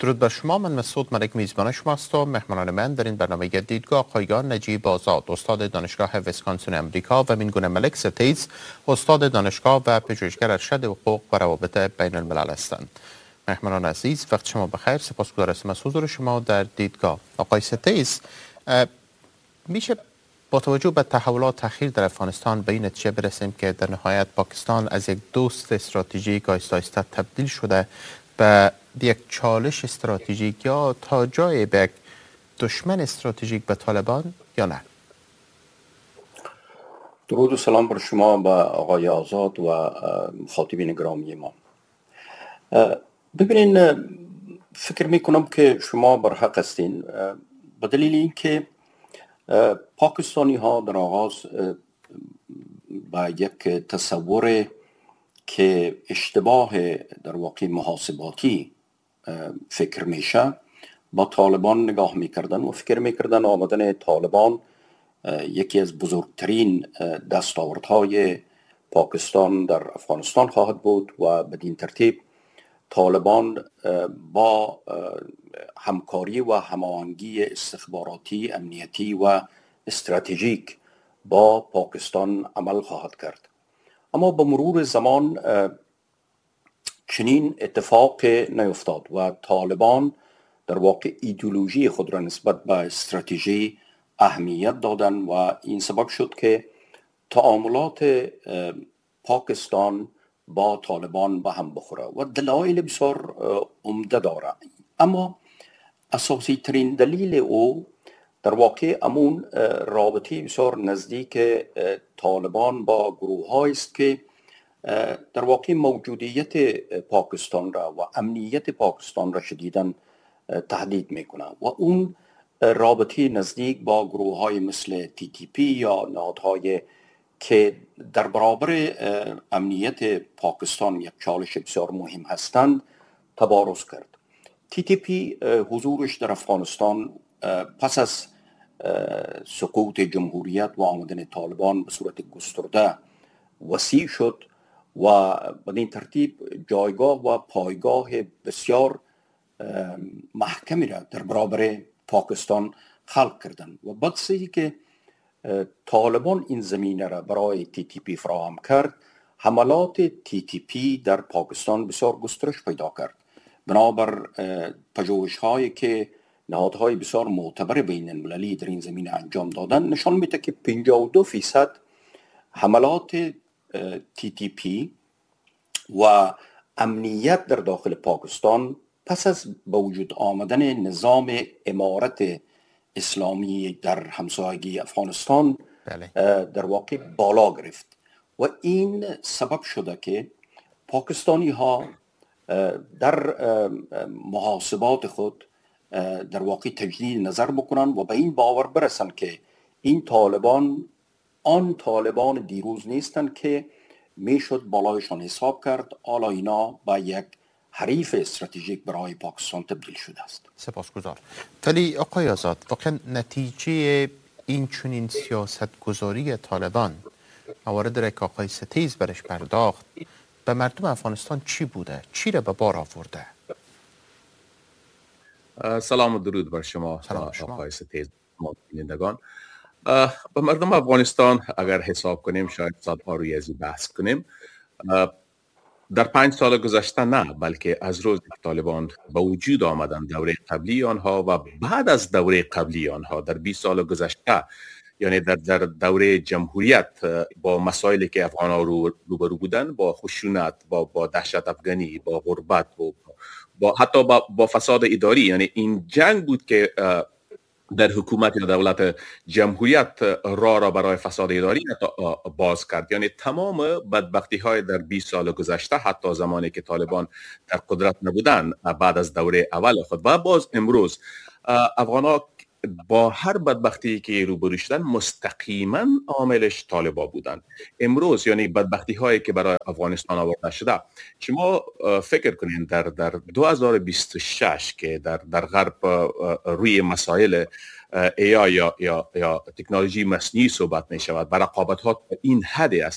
درود بر شما. من مسعود ملک میزبان شما هستم. مهمانان من در این برنامه دیدگاه آقای نجیب آزاد، استاد دانشگاه ویسکانسین امریکا، و مینگونه ملک ستیز، استاد دانشگاه و پژوهشگر ارشد حقوق و روابط بین الملل هستند. مهمانان عزیز، وقت شما بخیر. سپاسگزار هستم از حضور شما در دیدگاه. آقای ستیز، میشه با توجه به تحولات اخیر در افغانستان به این نتیجه برسیم که در نهایت پاکستان از یک دوست استراتژیک آهسته آهسته تبدیل شده به یک چالش استراتژیک یا تا جای به یک دشمن استراتژیک به طالبان یا نه؟ درود و سلام بر شما و آقای آزاد و مخاطبین گرامی ما. ببینین، فکر میکنم که شما بر حق هستین، به دلیل اینکه پاکستانی ها در آغاز با یک تصور که اشتباه در واقع محاسباتی فکر میشه با طالبان نگاه میکردن و فکر میکردن آمدن طالبان یکی از بزرگترین دستاوردهای پاکستان در افغانستان خواهد بود و بدین ترتیب طالبان با همکاری و هماهنگی استخباراتی، امنیتی و استراتژیک با پاکستان عمل خواهد کرد. اما با مرور زمان چنین اتفاق نیفتاد و طالبان در واقع ایدئولوژی خود را نسبت به استراتژی اهمیت دادن و این سبب شد که تعاملات پاکستان با طالبان به هم بخوره و دلایل بسیار عمده داره. اما اساسی ترین دلیل او در واقع امون رابطه بسیار نزدیک طالبان با گروه های است که در واقع موجودیت پاکستان را و امنیت پاکستان را شدیداً تهدید میکنه و اون رابطه نزدیک با گروه های مثل TTP یا نهادهای که در برابر امنیت پاکستان یک چالش بسیار مهم هستند تبارز کرد. TTP حضورش در افغانستان پس از سقوط جمهوریت و آمدن طالبان به صورت گسترده وسیع شد و بدین ترتیب جایگاه و پایگاه بسیار محکمی را در برابر پاکستان خلق کردند و بعد که طالبان این زمینه را برای TTP فراهم کرد، حملات TTP در پاکستان بسیار گسترش پیدا کرد. بنابر پژوهش‌هایی که نهادهای بسیار معتبر بین المللی در این زمینه انجام دادن نشان میده که 52% حملات TTP و امنیت در داخل پاکستان پس از به وجود آمدن نظام امارت اسلامی در همسایگی افغانستان در واقع بالا گرفت و این سبب شده که پاکستانی ها در محاسبات خود در واقع تجدید نظر بکنن و به این باور برسن که این طالبان آن طالبان دیروز نیستند که میشد بالایشان حساب کرد. حالا اینا با یک حریف استراتژیک برای پاکستان تبدیل شده است. سپاسگزار. ولی آقای آزاد، واقعا نتیجه این چنین سیاست گذاری طالبان، موارد را که آقای ستیز برش پرداخت، به مردم افغانستان چی بوده؟ چی را به بار آورده؟ سلام و درود بر شما آقای ستیز، بینندگان. به مردم افغانستان اگر حساب کنیم شاید صدها روی ازی بحث کنیم. در 5 سال گذشته نه، بلکه از روز طالبان به وجود آمدن، دوره قبلی آنها و بعد از دوره قبلی آنها در 20 سال گذشته، یعنی در دوره جمهوریت با مسائلی که افغان‌ها روبرو بودن، با خشونت، با دهشت افغانی، با غربت، با حتی با فساد اداری، یعنی این جنگ بود که در حکومت یا دولت جمهوریت را برای فساد اداری باز کرد. یعنی تمام بدبختی های در 20 سال گذشته، حتی زمانی که طالبان در قدرت نبودن بعد از دوره اول خود و باز امروز، افغان‌ها با هر بدبختی که روبرو شدن مستقیما عاملش طالبان بودن. امروز یعنی بدبختی هایی که برای افغانستان آورده شده، شما فکر کنین در 2026 که در غرب روی مسائل AI یا تکنولوژی مصنوعی صحبت می شود و رقابت ها این حد است،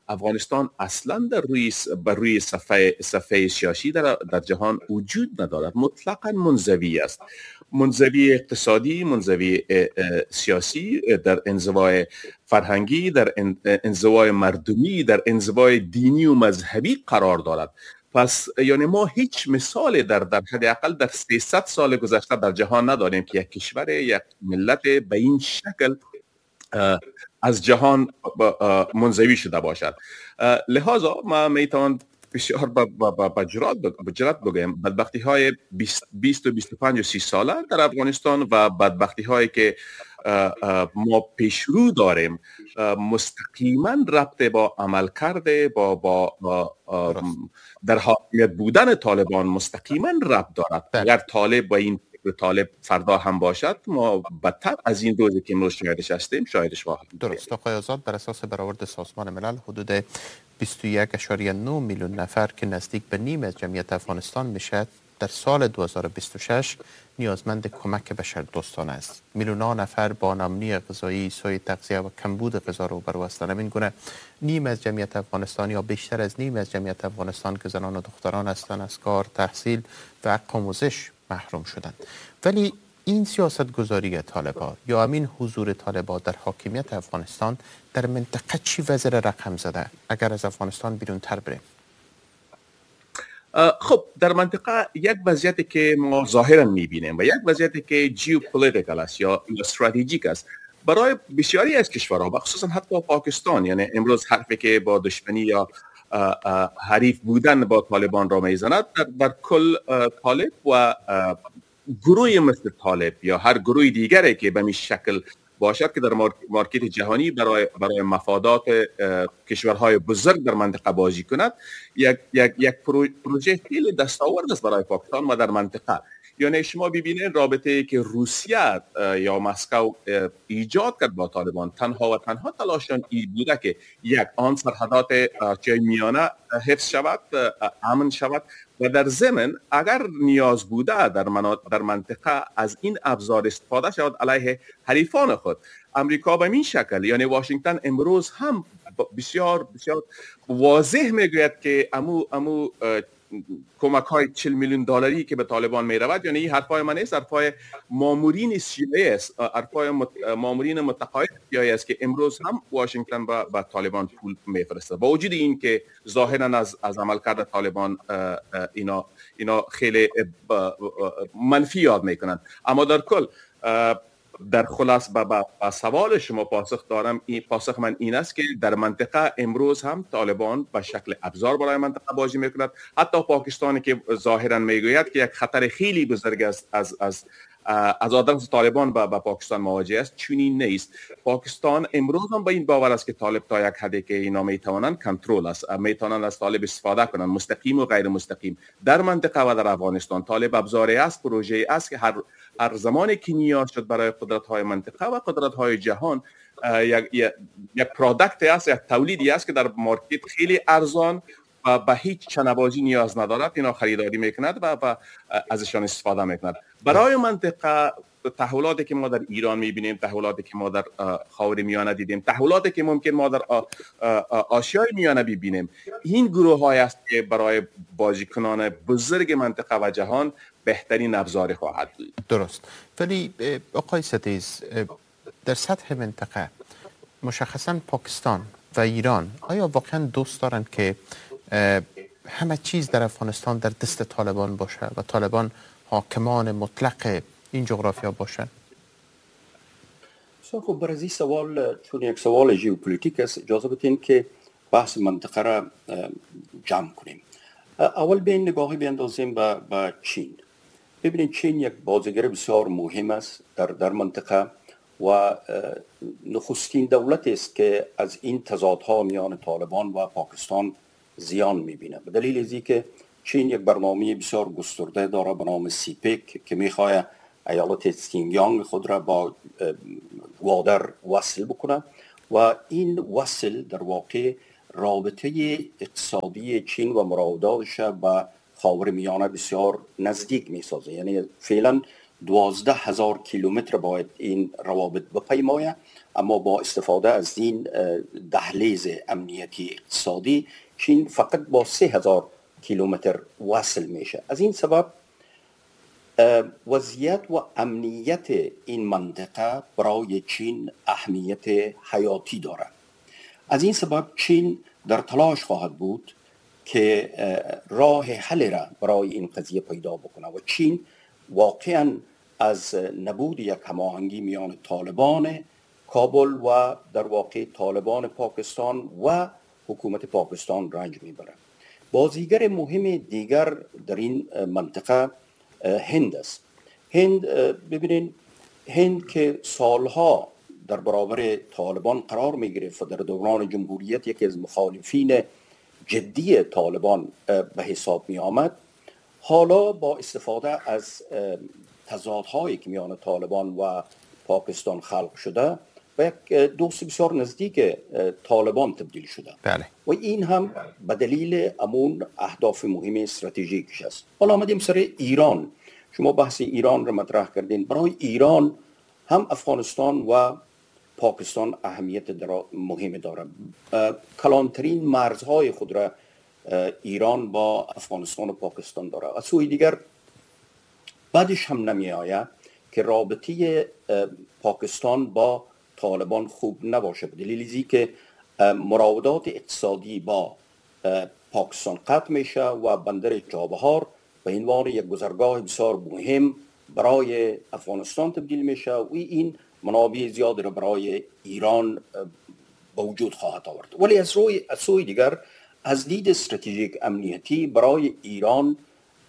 افغانستان اصلا بر روی صفحه سیاسی در جهان وجود ندارد. مطلقا منزوی است، منزوی اقتصادی، منزوی سیاسی، در انزوای فرهنگی، در انزوای مردمی، در انزوای دینی و مذهبی قرار دارد. پس یعنی ما هیچ مثال در حداقل در 300 سال گذشته در جهان نداریم که یک کشور، یک ملت به این شکل از جهان منزوی شده باشد. لذا ما میتوان بسیار با جرات بگویم بدبختی های 20 و 25 و 30 ساله در افغانستان و بدبختی هایی که ما پیشرو داریم مستقیما ربط با عمل کرده با در حاکمیت بودن طالبان مستقیما ربط دارد. اگر طالب و این طالب فردا هم باشد، ما بدتر از این روزی که امروز شاهدش هستیم شاهدش خواهیم. درست. آقای آزاد، بر اساس برآورد سازمان ملل حدود 21.9 میلیون نفر که نزدیک به نیم از جمعیت افغانستان میشه در سال 2026 نیازمند کمک بشردوستانه است. میلیون‌ها نفر با ناامنی غذایی، سوء تغذیه و کمبود غذا روبرو هستند. این گونه نیم از جمعیت افغانستان یا بیشتر از نیم از جمعیت افغانستان که زنان و دختران هستند از کار، تحصیل و حق آموزش محروم شدند. ولی این سیاست گذاری طالبان یا همین حضور طالبان در حاکمیت افغانستان در منطقه چی وزیر رقم زده اگر از افغانستان بیرون تر بریم؟ خب در منطقه یک وضعیتی که ما ظاهرا میبینیم و یک وضعیتی که جیوپولیتیکال است یا استراتژیک است برای بسیاری از کشورها و خصوصا حتی پاکستان. یعنی امروز حرفی که با دشمنی یا حریف بودن با طالبان را میزند، در کل طالب و گروهی مثل طالب یا هر گروه دیگری که به این شکل باشد که در مارکت جهانی برای مفادات کشورهای بزرگ در منطقه بازی کند، یک پروژه خیلی دستاورد است برای پاکستان و در منطقه. یعنی شما ببینید رابطه که روسیه یا مسکو ایجاد کرد با طالبان تنها و تنها تلاششان این بوده که یک آن سرحدات آسیای میانه حفظ شود، امن شود و در ضمن اگر نیاز بوده در منطقه از این ابزار استفاده شود علیه حریفان خود. امریکا به این شکل، یعنی واشنگتن امروز هم بسیار بسیار واضح میگوید که امو کمک های 40 میلیون دلاری که به طالبان می رود، یعنی این حرفای من نیست، حرفای مامورین CIA است، حرفای مامورین متقاعد CIA است که امروز هم واشنگتن به طالبان پول میفرسته، با وجود این که ظاهرا از عملکرد طالبان اینا خیلی منفی یاد میکنند. اما در کل در خلاص به سوال شما پاسخ دارم. پاسخ من این است که در منطقه امروز هم طالبان به شکل ابزار برای منطقه بازی میکند. حتی پاکستانی که ظاهرا میگوید که یک خطر خیلی بزرگ است از آدرس طالبان به پاکستان مواجه است، چنین نیست. پاکستان امروز هم به این باور است که طالب تا یک حدی که اینا میتوانند کنترل است، میتوانند از طالب استفاده کنند، مستقیم و غیر مستقیم در منطقه و در افغانستان. طالب ابزاری است، پروژه است که هر زمانی که نیاز شد برای قدرت‌های منطقه و قدرت‌های جهان یک پروداکت است، یک تولیدی است که در مارکت خیلی ارزان و به هیچ چنبازی نیاز ندارد، اینا خریداری میکند و ازشان استفاده میکند. برای منطقه تحولاتی که ما در ایران میبینیم، تحولاتی که ما در خاور میانه دیدیم، تحولاتی که ممکن ما در آسیای میانه ببینیم، این گروه های است که برای بازیکنان بزرگ منطقه و جهان بهترین ابزار خواهد بود. درست. ولی آقای ستیز، در سطح منطقه مشخصا پاکستان و ایران آیا واقعا دوست دارند که همه چیز در افغانستان در دست طالبان باشه و طالبان حاکمان مطلق این جغرافیا باشه؟ خب برای این سوال، چون یک سوال ژئوپلیتیک است، اجازه بدین که بحث منطقه را جمع کنیم. اول به این نگاهی بیندازیم به چین. ببینید چین یک بازیگر بسیار مهم است در منطقه و نخستین دولت است که از این تضادها میان طالبان و پاکستان زیان میبینه. به دلیل ازی که چین یک برنامه بسیار گسترده داره به نام سیپک که میخواه ایالت سینگیانگ خود را با گوادر وصل بکنه و این وصل در واقع رابطه اقتصادی چین و مراوداتش به خاورمیانه بسیار نزدیک میسازه. یعنی فعلا 12,000 کیلومتر باید این روابط بپیماید، اما با استفاده از این دهلیز امنیتی اقتصادی چین فقط با 3,000 کیلومتر وصل میشه. از این سبب وضعیت و امنیت این منطقه برای چین اهمیت حیاتی دارد. از این سبب چین در تلاش خواهد بود که راه حل را برای این قضیه پیدا بکنه و چین واقعا از نبود یک هماهنگی میان طالبان کابل و در واقع طالبان پاکستان و حکومت پاکستان رنج میبره. بازیگر مهم دیگر در این منطقه هند است. ببینین هند که سالها در برابر طالبان قرار میگرفت و در دوران جمهوریت یکی از مخالفین جدی طالبان به حساب می آمد، حالا با استفاده از تضادهایی که میان طالبان و پاکستان خلق شده و یک دوست بسیار نزدیک طالبان تبدیل شده. بله. و این هم به دلیل امون اهداف مهم استراتژیکش است. حالا آمدیم سر ایران. شما بحث ایران را مطرح کردین. برای ایران هم افغانستان و پاکستان اهمیت مهم دارد. کلانترین مرزهای خود را ایران با افغانستان و پاکستان دارد. از سوی دیگر بعدش هم نمی آید که رابطه پاکستان با طالبان خوب نباشه، به دلیل که مراودات اقتصادی با پاکستان قطع میشه و بندر چابهار به عنوان یک گذرگاه بسیار مهم برای افغانستان تبدیل میشه و این منابع زیاد را برای ایران به وجود خواهد آورد. ولی از سوی دیگر از دید استراتژیک امنیتی برای ایران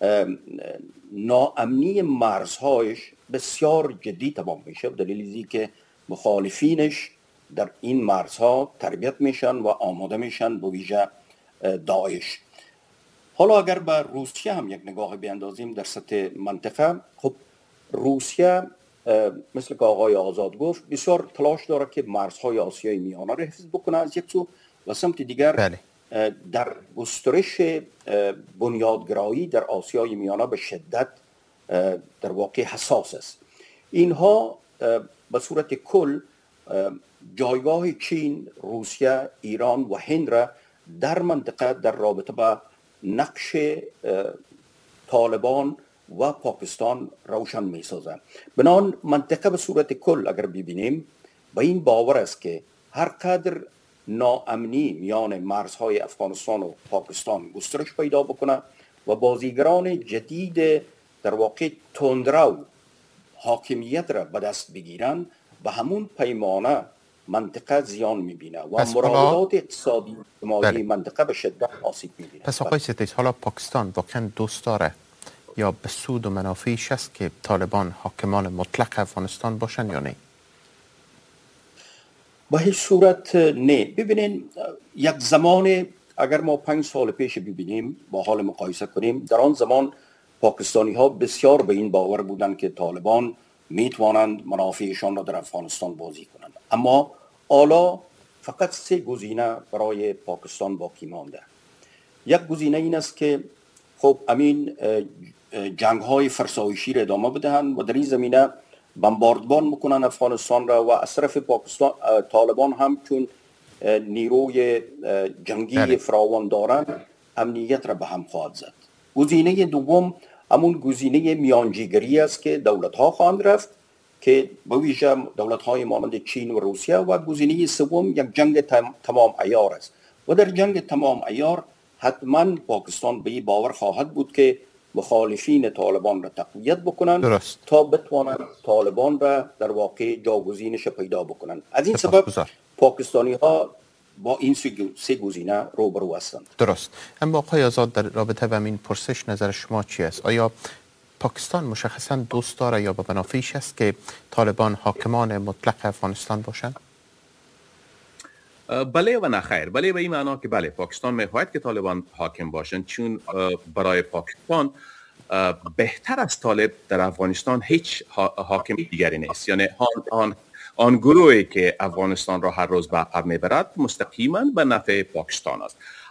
ناامنی مرزهایش بسیار جدی تمام میشه، به دلیل که مخالفینش در این مرزها تربیت میشن و آماده میشن، به ویژه داعش. حالا اگر به روسیه هم یک نگاه بیاندازیم در سطح منطقه، خب روسیه مثل که آقای آزاد گفت بسیار تلاش داره که مرزهای آسیای میانه را حفظ بکنه از یک سو، و سمت دیگر بله. در گسترش بنیادگرایی در آسیای میانه به شدت در واقع حساس است. اینها به صورت کل جایگاه چین، روسیه، ایران و هند را در منطقه در رابطه با نقش طالبان و پاکستان روشن می سازند. بنابراین منطقه به صورت کل اگر ببینیم به این باور است که هر قدر ناامنی میان مرزهای افغانستان و پاکستان گسترش پیدا بکنه و بازیگران جدید در واقع تندرو حاکمیت را به دست بگیرن، به همون پیمانه منطقه زیان میبینه و مراودات اقتصادی اجتماعی منطقه به شدت آسیب میبینه. پس آقای ستیز، حالا پاکستان واقعا دوست داره یا به سود و منافعش است که طالبان حاکمان مطلق افغانستان باشن یا نه؟ به هیچ صورت نه. ببینین یک زمان اگر ما 5 سال پیش ببینیم با حال مقایسه کنیم، در آن زمان پاکستانی ها بسیار به این باور بودند که طالبان میتوانند منافعشان را در افغانستان بازی کنند، اما حالا فقط 3 گزینه برای پاکستان باقی مانده. یک گزینه این است که خب امین جنگ های فرسایشی را ادامه بدهند و در این زمینه بمباردمان بکنن افغانستان را، و از طرف پاکستان طالبان هم چون نیروی جنگی فراوان دارند امنیت را به هم خواهد زد. گزینه دوم همون گزینه میانجیگری است که دولت ها خواهند رفت که به ویژه دولت های مانند چین و روسیه، و گزینه سوم یک جنگ تمام عیار است و در جنگ تمام عیار حتما پاکستان به این باور خواهد بود که مخالفین طالبان را تقویت بکنن تا بتوانند طالبان را در واقع جاگزینش پیدا بکنن. از این سبب پاکستانی ها با این 3 گزینه روبرو هستند. درست. اما آقای آزاد در رابطه با این پرسش نظر شما چی است؟ آیا پاکستان مشخصا دوست داره یا به منافعش است که طالبان حاکمان مطلق افغانستان باشند؟ بله و نه خیر. بله به این معنا که بله پاکستان میخواهد که طالبان حاکم باشند، چون برای پاکستان بهتر از طالب در افغانستان هیچ حاکم دیگری نیست. یعنی آن گروهی که افغانستان را هر روز به عقب میبرد مستقیما به نفع پاکستان است.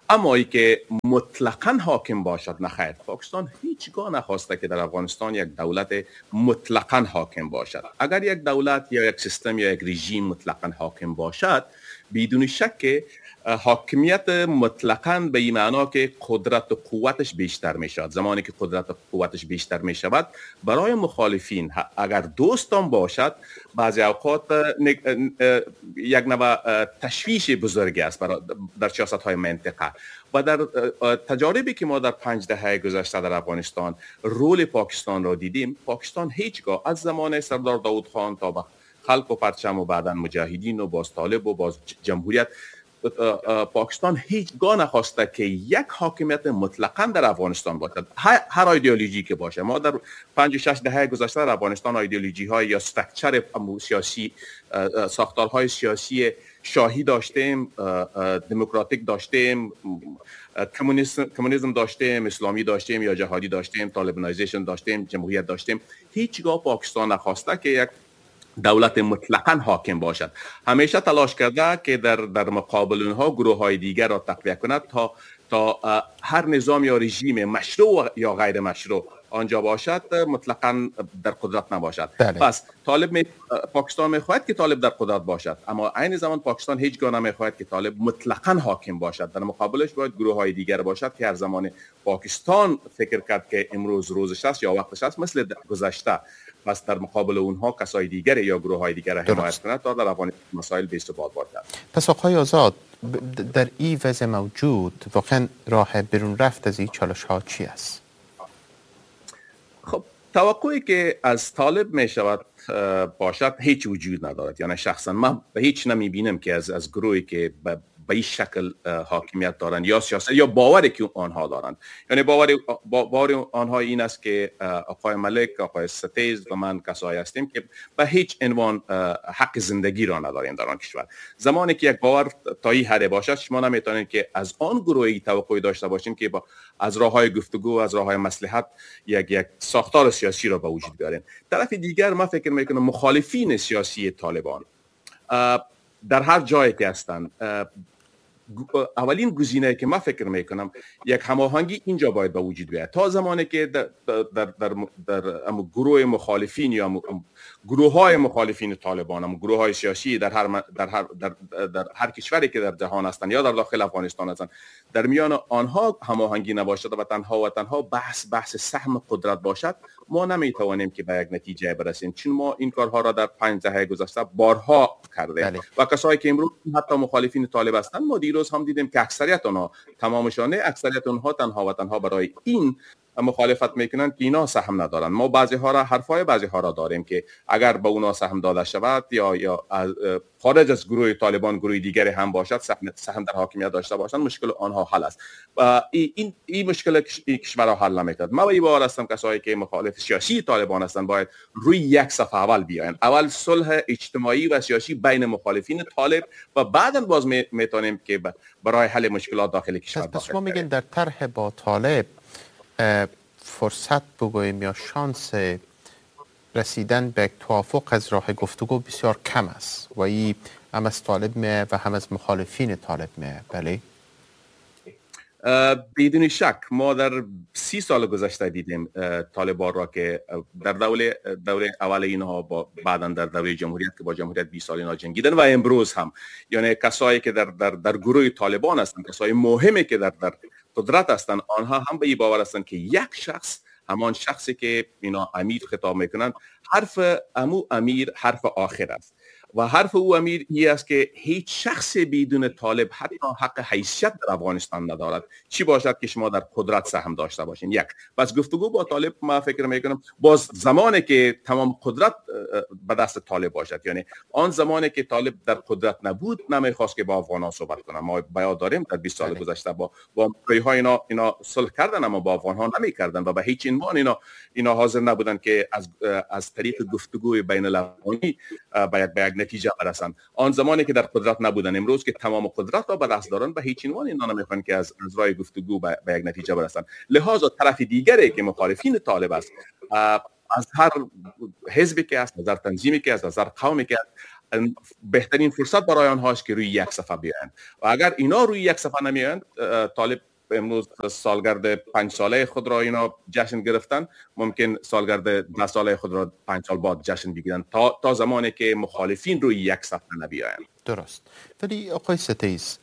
اما ای که مطلقاً حاکم باشد نه خیر. پاکستان هیچگاه نخواسته که در افغانستان یک دولت مطلقاً حاکم باشد. اگر یک دولت یا یک سیستم یا یک رژیم مطلقاً حاکم باشد، بدون شک حاکمیت مطلقاً به این معنا که قدرت و قوتش بیشتر می شود. زمانی که قدرت و قوتش بیشتر می شود، برای مخالفین اگر دوستان باشد، بعضی اوقات یک نوع تشویش بزرگی است در سیاست های منطقه. و در تجاربی که ما در 5 دهه گذشته در افغانستان رول پاکستان را دیدیم، پاکستان هیچگاه از زمان سردار داود خان تا به خلق و پرچم و بعداً مجاهدین و باز طالب و باز جمهوریت، پاکستان هیچگاه نخواسته که یک حاکمیت مطلقاً در افغانستان باشد، هر ایدئولوژی که باشه. ما در 5 و 6 دهه گذشته در افغانستان ایدئولوژی های یا استراکچر سیاسی، ساختارهای سیاسی شاهی داشتیم، دموکراتیک داشتیم، کمونیسم داشتیم، اسلامی داشتیم یا جهادی داشتیم، طالبانیزیشن داشتیم، جمهوریت داشتیم. هیچگاه پاکستان نخواسته که یک دولت مطلقاً حاکم باشد. همیشه تلاش کرده که در مقابل اونها گروه های دیگر را تقویت کند تا هر نظام یا رژیم مشروع یا غیر مشروع آنجا باشد مطلقاً در قدرت نباشد. پس پاکستان میخواهد که طالب در قدرت باشد، اما عین زمان پاکستان هیچگاه نمیخواهد که طالب مطلقاً حاکم باشد. در مقابلش باید گروه های دیگر باشد که هر زمان پاکستان فکر کرد که امروز روزش است یا وقتش است، مثل گذشته، پس در مقابل اونها کسای دیگر یا گروه های دیگر را حمایت کند تا در افغانستان مسائل به ثبات باشد. پس آقای آزاد، در این وضع موجود واقعا راه بیرون رفت از این چالش ها چی است؟ خب توقعی که از طالب می شود باشد هیچ وجود ندارد. یعنی شخصا من به هیچ نمی بینم که از گروهی که به این شکل حاکمیت دارند یا سیاست یا باوری که آنها دارند، یعنی باور آنها این است که آقای ملک، آقای ستیز و من کسایی هستیم که به هیچ عنوان حق زندگی را نداریم در آن کشور. زمانی که یک باور تا این حد باشد، شما نمیتونید که از آن گروهی توقعی داشته باشین که از راههای گفتگو، از راههای مصلحت یک ساختار سیاسی را به وجود بیارین. طرف دیگر من فکر میکنم مخالفین سیاسی طالبان در هر جایی که هستند، اولین گزینه که من فکر میکنم یک هماهنگی اینجا باید به وجود بیاید. تا زمانی که در گروه مخالفین یا گروه های مخالفین طالبان، گروه های سیاسی در هر کشوری که در جهان هستند یا در داخل افغانستان هستند، در میان آنها هماهنگی نباشد و تنها بحث سهم قدرت باشد، ما نمیتوانیم که به یک نتیجه برسیم، چون ما این کارها را در 5 دهه گذشته بارها کردیم. و کسایی که امروز حتی مخالفین طالب هستند، ما دیروز هم دیدیم که اکثریت آنها، تمامشان اکثریت آنها تنها برای این مخالفت میکنند که اینا سهم ندارند. ما حرفای بعضی ها را داریم که اگر به اونا سهم داده شود یا خارج از گروه طالبان گروه دیگری هم باشد، سهم در حاکمیت داشته باشند، مشکل آنها حل است. و این مشکل کشور را حل نمیکند. ما به باور هستم کسایی که مخالف سیاسی طالبان هستند باید روی یک صف اول بیایند. اول صلح اجتماعی و سیاسی بین مخالفین طالب و بعداً باز میتونیم که برای حل مشکلات داخل کشور. پس ما میگیم در طرح با طالب فرصت بگوییم یا شانس رسیدن به توافق از راه گفتگو بسیار کم است و این هم از طالب و هم از مخالفین طالب بله؟ بدون شک ما در 30 سال گذشته دیدیم طالبان را که در دوره اول اینها بعداً در دوره جمهوریت که با جمهوریت 20 سال اینا جنگیدن و امروز هم، یعنی کسایی که در گروه طالبان هستند، کسای مهمی که در قدرت هستند، آنها هم به این باور هستند که یک شخص، همان شخصی که اینا امیر خطاب میکنند، حرف امیر حرف آخر است و حرف او امیر این است که هیچ شخص بدون طالب حتی حق حیثیت در افغانستان ندارد، چی باشد که شما در قدرت سهم داشته باشین. یک، پس گفتگو با طالب ما فکر میکنم باز زمانی که تمام قدرت به دست طالب باشد، یعنی آن زمانی که طالب در قدرت نبود نمیخواست که با افغانان صحبت کنه. ما بیان داریم در 20 سال گذشته با امریکایی‌ها اینا صلح کردن، اما با افغان‌ها نمی‌کردن و به هیچ عنوان اینا حاضر نبودن که از طریق گفتگوی بین الافغانی به یک نتیجه برسن. آن زمانی که در قدرت نبودن. امروز که تمام قدرت را به دست دارن، به هیچ عنوان اینا نمیخوان که از راه گفتگو به یک نتیجه برسن. لذا طرف دیگری که مخالفین طالب است، از هر حزبی که است، از هر تنظیمی که است، از هر قومی که است، بهترین فرصت برای آنها است که روی یک صفحه بیایند و اگر اینا روی یک صفحه نمیایند، طالب امروز سالگرد 5 ساله خود را اینا جشن گرفتن، ممکن سالگرد 10 ساله خود را 5 سال بعد جشن بگیرن تا زمانی که مخالفین روی یک صفحه نبیایند. درست. ولی آقای ستیز،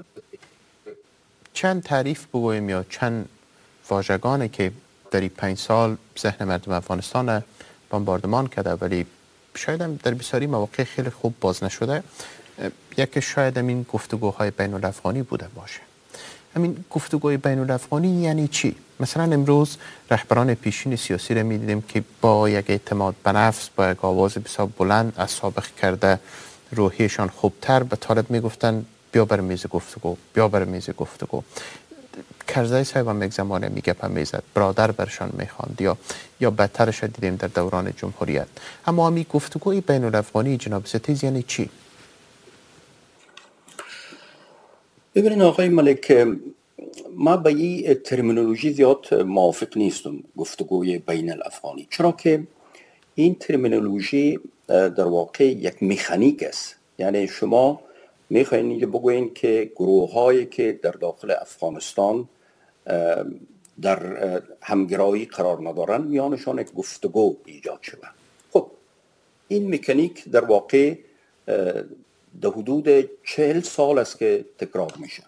چند تعریف بگویم یا چند واژگانی که در این 5 سال ذهن مردم افغانستان بمباردمان کرده ولی شاید هم در بسیاری مواقع خیلی خوب باز نشده، یکی شاید همین گفتگوهای بین الافغانی بوده باشه. همین گفتگوهای بین الافغانی یعنی چی؟ مثلا امروز رهبران پیشین سیاسی را می‌دیدیم که با یک اعتماد به نفس، با یک آواز بسیار بلند از سابق کرده روحیشان خوبتر به طالب میگفتن بیا بر میز گفتگو، بیا بر میز گفتگو. کرزی صاحب هم یک زمانه میگپ میزد، برادر برشان میخواند یا بدترش دیدیم در دوران جمهوریت. اما همین گفتگوی بین الافغانی جناب ستیز یعنی چی؟ ببینید آقای ملک، ما به این ترمینولوژی زیاد موافق نیستم، گفتگوی بین الافغانی، چرا که این ترمینولوژی در واقع یک مکانیک است. یعنی شما میخواین بگوین که گروه هایی که در داخل افغانستان در همگرایی قرار ندارن میانشان یک گفتگو ایجاد شده. خب این مکانیک در واقع در حدود 40 سال است که تکرار میشه.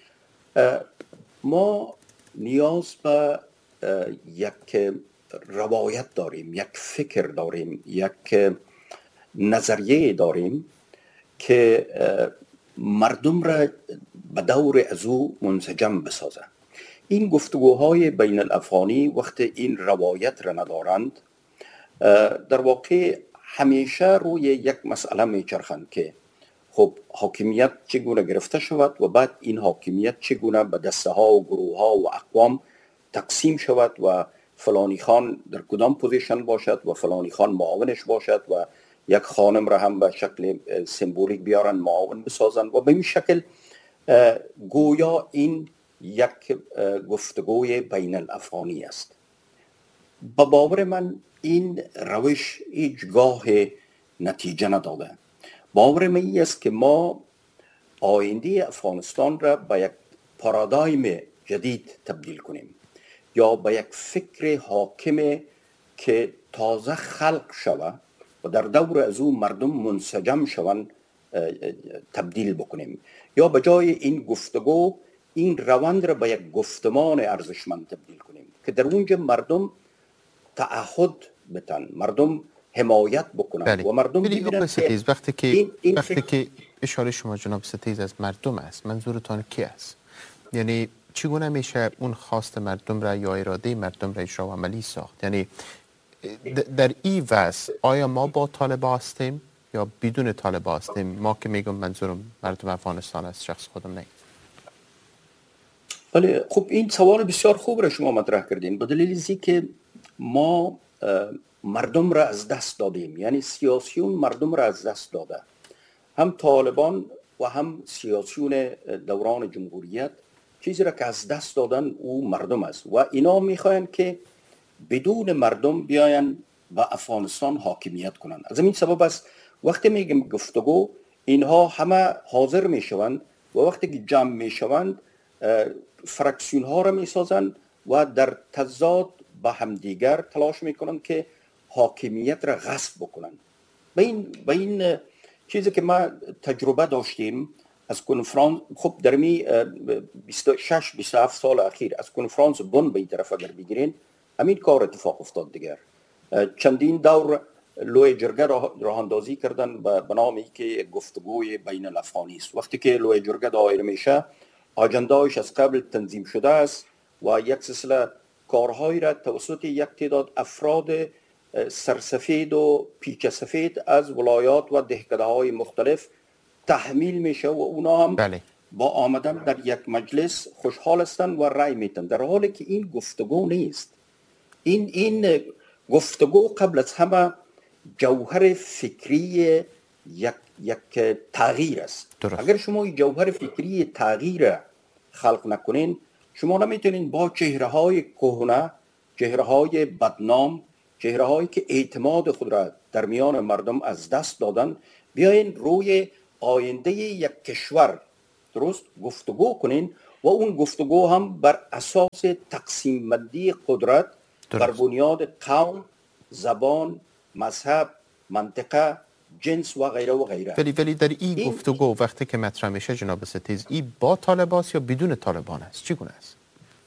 ما نیاز به یک روایت داریم، یک فکر داریم، یک نظریه داریم که مردم را به دور از او منسجم بسازه. این گفتگوهای بین الافغانی وقت این روایت را ندارند، در واقع همیشه روی یک مسئله میچرخند که خب حاکمیت چگونه گرفته شود و بعد این حاکمیت چگونه به دسته ها و گروه ها و اقوام تقسیم شود و فلانی خان در کدام پوزیشن باشد و فلانی خان معاونش باشد و یک خانم را هم به شکل سمبولیک بیارن معاون بسازن و به این شکل گویا این یک گفتگوی بین الافغانی است. با باور من این روش هیچگاه نتیجه نداده. باور من این است که ما آینده افغانستان را به یک پارادایم جدید تبدیل کنیم یا به یک فکر حاکم که تازه خلق شود و در دور از او مردم منسجم شوند تبدیل بکنیم، یا به جای این گفتگو این روند را به یک گفتمان ارزشمند تبدیل کنیم که در اونجا مردم تعهد بتن، مردم حمایت بکنن و مردم ببینن که وقتی که اشاره شما جناب ستیز از مردم است، منظورتان کی است؟ یعنی چگونه میشه اون خواست مردم را یا اراده مردم را اجرا و عملی ساخت؟ یعنی در این وضع آیا ما با طالبان هستیم یا بدون طالبان هستیم؟ ما که میگم منظورم مردم افغانستان است، شخص خودم نه. بله، خب این سوال بسیار خوب را شما مطرح کردین، به دلیل اینکه که ما مردم را از دست دادیم. یعنی سیاسیون مردم را از دست داده، هم طالبان و هم سیاسیون دوران جمهوریت چیزی را که از دست دادن او مردم است و اینا میخواین که بدون مردم بیاین به افغانستان حاکمیت کنن. از این سبب است وقتی میگم گفتگو اینها همه حاضر میشوند و وقتی که جمع میشوند فرکسیون ها را میسازند و در تضاد با همدیگر تلاش میکنند که حاکمیت را غصب بکنند. به این چیزی که ما تجربه داشتیم از کنفرانس، خب در می 26-27 سال اخیر از کنفرانس بن به این طرف اگر بگیرین همین کار اتفاق افتاد. دیگر چندین دور لوی جرگه راه اندازی کردن به نامی که گفتگوی بین الافغانی است. وقتی که لوی جرگه دایر میشه آجندهایش از قبل تنظیم شده است و یک سلسله کارهایی را توسط یک تعداد افراد سرسفید و پیچ سفید از ولایات و دهکده‌های مختلف تحمیل میشه و اونا هم با آمدن در یک مجلس خوشحال هستند و رای میتن، در حالی که این گفتگو نیست. این گفتگو قبل از همه جوهر فکری یک تغییر است. اگر شما این جوهر فکری تغییر خلق نکنین، شما نمیتونین با چهره های کهنه، چهره های بدنام، چهره هایی که اعتماد خود را در میان مردم از دست دادن، بیاین روی آینده یک کشور درست گفتگو کنین و اون گفتگو هم بر اساس تقسیم بندی قدرت بر بنیاد قوم، زبان، مذهب، منطقه، جنس و غیره و غیره. ولی در این گفتگو وقتی که مطرح میشه جناب ستیز، این با طالبان یا بدون طالبان است؟ چگونه است؟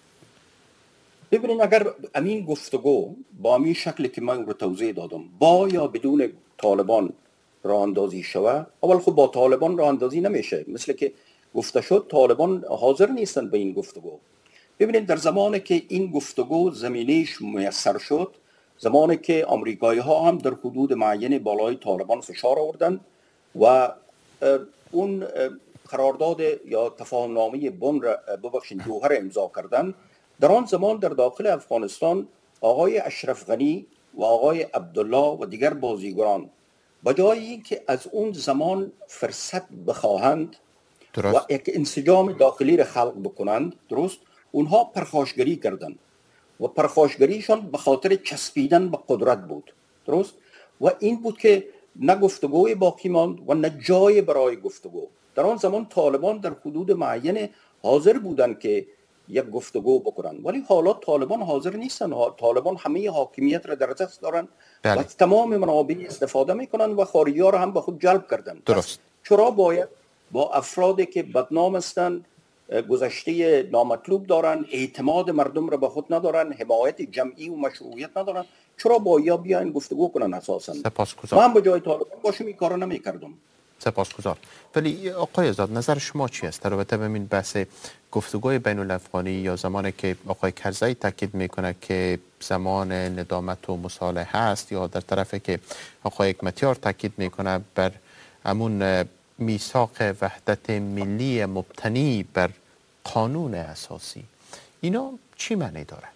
ببینید اگر امین گفتگو با همین شکلی که من رو توضیح دادم با یا بدون طالبان راه اندازی شود، اول خب با طالبان راه اندازی نمیشه، مثل که گفته شد طالبان حاضر نیستن به این گفتگو. ببینید در زمانی که این گفتگو زمینیش میسر شد، زمانی که آمریکایی ها هم در حدود معین بالای طالبان فشار آوردن و اون قرارداد یا تفاهم نامه بن را ببخشید دوحه را امضا کردن، در آن زمان در داخل افغانستان آقای اشرف غنی و آقای عبدالله و دیگر بازیگران بجای اینکه از اون زمان فرصت بخواهند و یک انسجام داخلی را خلق بکنند، درست، اونها پرخاشگری کردند و پرخاشگریشان به خاطر چسبیدن به قدرت بود، درست، و این بود که نه گفتگوی باقی ماند و نه جای برای گفتگو. در آن زمان طالبان در حدود معین حاضر بودند که یک گفتگو بکنن، ولی حالا طالبان حاضر نیستن. طالبان همه حاکمیت را در دست دارن و تمام منابع استفاده میکنن و خارجی ها را هم به خود جلب کردن. درست. چرا باید با افرادی که بدنام هستند، گذشته نامطلوب دارن، اعتماد مردم را به خود ندارن، حمایت جمعی و مشروعیت ندارن، چرا با یا بیاین گفتگو کنن اساسا؟ سپاسگزار. من به جای طالبان باشم این کارو نمیکردم. سپاسگزار. ولی آقای آزاد نظر شما چی است در رابطه با این بحث گفتگوی بین الافغانی یا زمانی که آقای کرزی تاکید میکنه که زمان ندامت و مصالحه است، یا در طرفی که آقای حکمتیار تاکید میکنه بر همون میثاق وحدت ملی مبتنی بر قانون اساسی، اینا چی معنی داره؟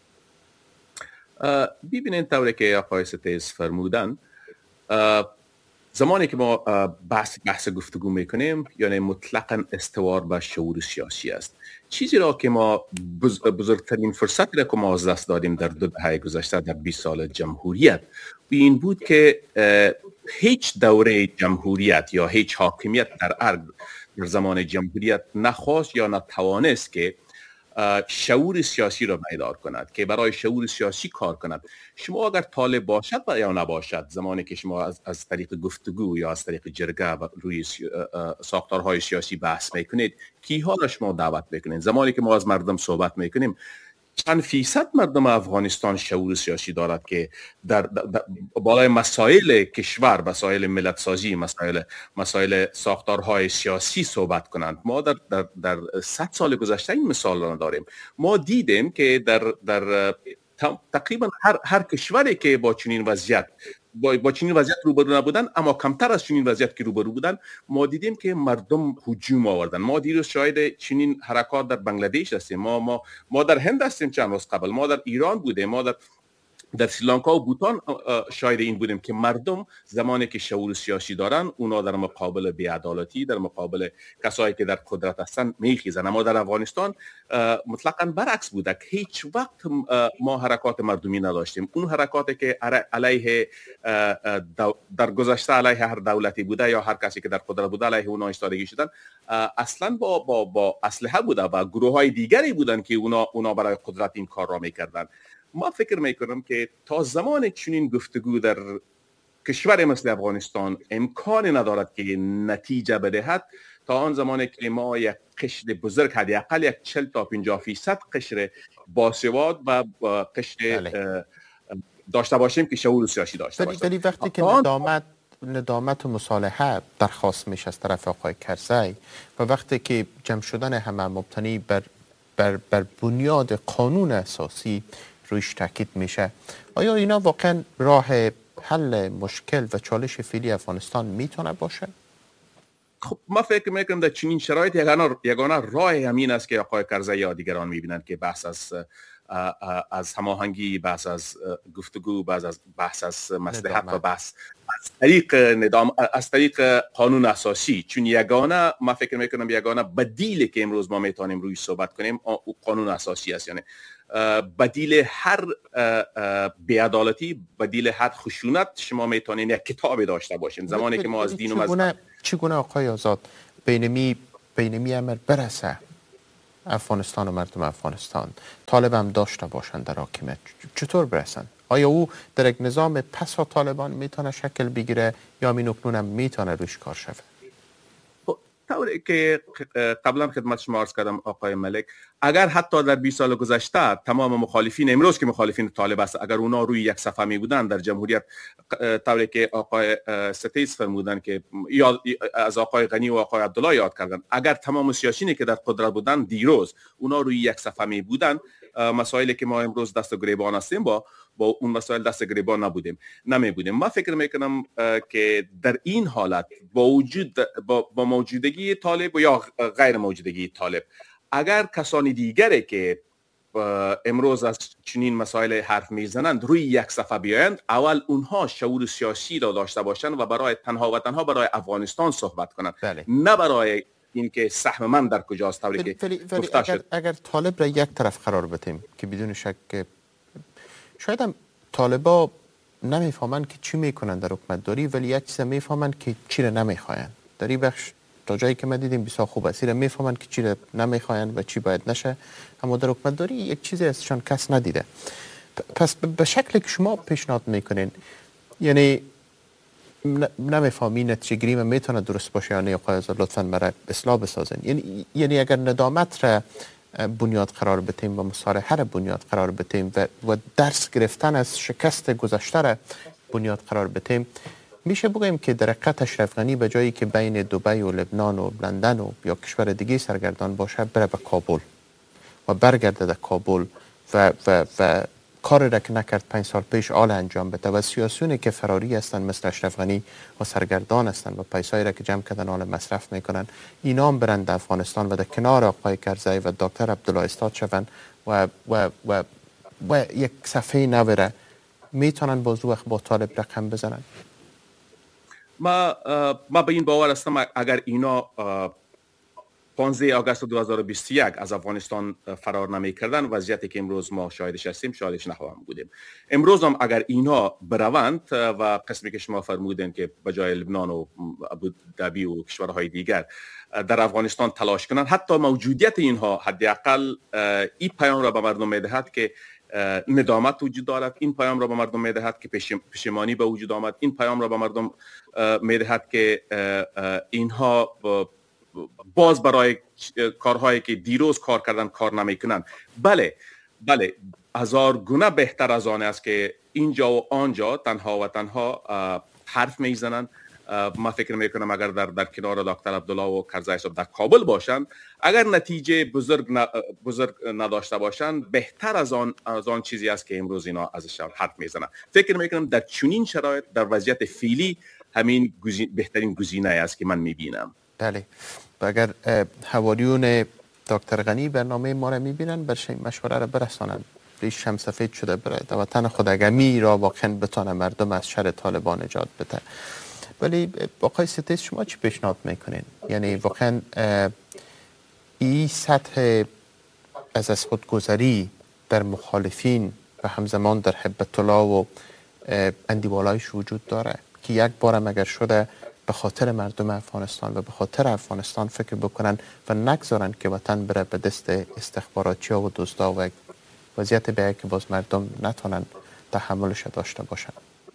ببینید طوری که آقای ستیز فرمودن، زمانی که ما بحث گفتگو میکنیم یعنی مطلقاً استوار به شعور سیاسی است. چیزی را که ما بزرگترین فرصتی را که ما از دست دادیم در 2 دهه گذشته در 20 سال جمهوریت این بود که هیچ دوره جمهوریت یا هیچ حاکمیت در زمان جمهوریت نخواست یا نتوانست که شعور سیاسی را بیدار کند، که برای شعور سیاسی کار کند. شما اگر طالب باشد یا نباشد، زمانی که شما از طریق گفتگو یا از طریق جرگه روی ساختارهای سیاسی بحث میکنید، کیها را شما دعوت میکنید؟ زمانی که ما از مردم صحبت میکنیم، چند فیصد مردم افغانستان شعور سیاسی دارد که در بالای مسائل کشور، مسائل ملت سازی، مسائل ساختارهای سیاسی صحبت کنند؟ ما در 100 سال گذشته این مثال را داریم. ما دیدیم که در تقریبا هر کشوری که با چنین وضعیت روبرو نبودن، اما کمتر از چنین وضعیت که روبرو بودن، ما دیدیم که مردم هجوم آوردن. ما دیروز شاهد چنین حرکات در بنگلادش هستیم، ما در هند هستیم چند روز قبل، ما در ایران بودیم، ما در سریلانکا و بوتان شاهد این بودیم که مردم زمانی که شعور سیاسی دارن، اونا در مقابل بی‌عدالتی، در مقابل کسایی که در قدرت هستن میخیزن. اما در افغانستان مطلقاً برعکس بوده که هیچ وقت ما حرکات مردمی نداشتیم. اون حرکاتی که علیه در گذشته علیه هر دولتی بوده یا هر کسی که در قدرت بوده علیه اونا ایستادگی شدن، اصلا با اسلحه بوده و گروه‌های دیگری بودن که اونا برای قدرت این کار را میکردن. ما فکر میکنم که تا زمان چنین گفتگو در کشور مثل افغانستان امکان ندارد که نتیجه بدهد، تا آن زمانی که ما یک قشر بزرگ، حداقل یک 40 تا 50% قشر باسواد و قشر داشته باشیم که شعور سیاسی داشته باشیم. ولی وقتی که ندامت و مصالحه درخواست میشه از طرف آقای کرزی و وقتی که جمع شدن همه مبتنی بر بنیاد قانون اساسی رویش تاکید میشه، آیا اینا واقعا راه حل مشکل و چالش فعلی افغانستان میتونه باشه؟ خب ما فکر میکنم در چنین شرایط یگانه راه همین است که آقای کرزی یا دیگران میبینند که بحث از هماهنگی، بحث از گفتگو، بحث از مصلحت و بحث از طریق قانون اساسی، چون یگانه ما فکر میکنم یگانه بدیلی که امروز ما میتونیم روی صحبت کنیم او قانون اساسی است. یعنی بدیل هر بی‌عدالتی، بدیل هر خشونت شما میتونین یک کتاب داشته باشین. زمانی که ما از دین و مذهب چگونه آقای آزاد بینمی امر برسه افغانستان و مردم افغانستان طالب هم داشته باشند در حاکمیت، چطور برسن؟ آیا او در یک نظام پسا طالبان میتونه شکل بگیره یا می نکنون هم میتونه روش کار شود؟ طوری که قبلا خدمت شما عرض کردم آقای ملک، اگر حتی در 20 سال گذشته تمام مخالفین امروز که مخالفین طالب است، اگر اونا روی یک صفحه می بودن در جمهوریت، طوری که آقای ستیز فرمودن که یا از آقای غنی و آقای عبدالله یاد کردن، اگر تمام سیاسیونی که در قدرت بودن دیروز اونا روی یک صفحه می بودن، مسائلی که ما امروز دست گریبان هستیم با اون مسائل دست گریبان نمی بودیم. ما فکر میکنم که در این حالت با موجودگی طالب و یا غیر موجودگی طالب، اگر کسانی دیگری که امروز از چنین مسائل حرف میزنند روی یک صفحه بیایند، اول اونها شعور سیاسی را داشته باشند و برای تنها برای افغانستان صحبت کنند، نه برای اینکه سهم من در کجاست. طوری که گفته شد اگر طالب را یک طرف قرار بدیم که بدون شک شاید هم طالبا نمیفهمند که چی میکنن در حکومت داری، ولی یک چیز میفهمند که چی را نمیخواین. در این بخش تا جایی که ما دیدیم بسیار خوب است، میفهمند که چی را نمیخواین و چی باید نشه، اما در حکومت داری یک چیزی ازشان کس ندیده. پس به شکلی که شما پیشنهاد میکنین، یعنی نمیفهمین نتیجه گیری میتونه درست باشه یا نه، آقای آزاد لطفاً مرا اصلاح بسازین. یعنی اگر ندامت را بنیاد قرار بدیم و مصالحه را بنیاد قرار بدیم و درس گرفتن از شکست گذشته را بنیاد قرار بدیم، میشه بگیم که در حقیقت اشرف غنی به جایی که بین دبی و لبنان و لندن و یا کشور دیگه سرگردان باشه، بره به کابل و برگرده در کابل و کاری را که نکرد 5 سال پیش آل انجام بده و سیاسیونی که فراری هستند مثل اشرف غنی و سرگردان هستند و پیسایی را که جمع کردن آل مصرف میکنن، اینا هم برند افغانستان و در کنار آقای کرزی و دکتر عبدالله استاد شوند و یک صفحه نوره میتونن بازو با طالب رقم بزنن. ما به این باور هستم اگر اینا 15 آگوست 2021 از افغانستان فرار نمی کردن، وضعیتی که امروز ما شاهدش هستیم شاهدش نخواهم بودیم. امروز هم اگر اینا بروند و قسمی که شما فرمودین که بجای لبنان و ابوظبی و کشورهای دیگر در افغانستان تلاش کنند، حتی موجودیت اینها حداقل این پیام را به مردم میدهد که ندامت وجود دارد، این پیام را به مردم میدهد که پشیمانی به وجود آمد، این پیام را به مردم میدهد که اینها باز برای کارهایی که دیروز کار کردن کار نمیکنن. بله 1000 گونه بهتر از آن است که اینجا و آنجا تنها حرف میزنن. ما فکر میکنم اگر در کنار دکتر عبدالله و کرزی صاحب در کابل باشند، اگر نتیجه بزرگ نداشته باشند، بهتر از آن چیزی است که امروز اینا ازش حرف میزنن. فکر میکنم در چنین شرایط، در وضعیت فعلی، همین بهترین گزینه است که من میبینم. بله، و اگر حواریون دکتر غنی برنامه ما را میبینن، برشین مشوره را برسانند، ریش هم سفید شده برای در وطن خود اگر را واقعا بتانه مردم از شر طالبان نجات بده. ولی آقای ستیز شما چی پیشنهاد میکنین؟ یعنی واقعا این سطح از خودگذری در مخالفین و همزمان در حزب الله و اندیوالایش وجود داره که یک بارم اگر شده به خاطر مردم افغانستان و به خاطر افغانستان فکر بکنن و نگذارن که وطن بره به دست استخباراتچی و دزدا و وضعیت به که باز مردم نتونن تحملش داشته باشن.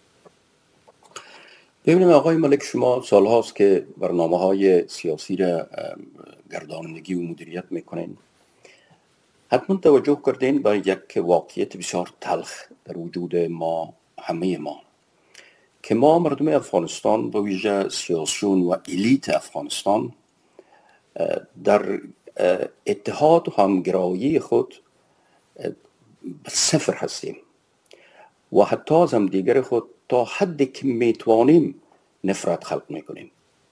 ببینیم آقای ملک، شما سالهاست که برنامه‌های سیاسی را گردانندگی و مدیریت میکنین. حتما توجه کردین به یک واقعیت بسیار تلخ در وجود ما، همه ما، که ما مردم افغانستان به ویژه سیاسیون و الیت افغانستان در اتحاد و همگرایی خود صفر هستیم و حتی از هم دیگر خود تا حدی که میتوانیم نفرت خلق میکنیم.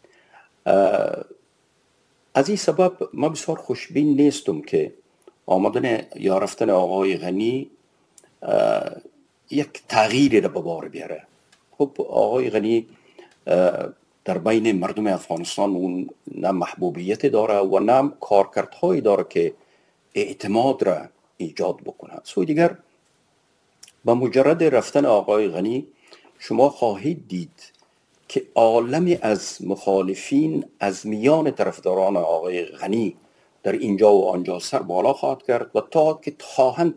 از این سبب ما بسیار خوشبین نیستم که آمدن یا رفتن آقای غنی یک تغییری را به بار بیاره. خب آقای غنی در بین مردم افغانستان اون نه محبوبیت داره و نه کارکردهایی داره که اعتماد را ایجاد بکنند. سوی دیگر با مجرد رفتن آقای غنی شما خواهید دید که عالمی از مخالفین از میان طرفداران آقای غنی در اینجا و آنجا سر بالا خواهد کرد و تا که خواهند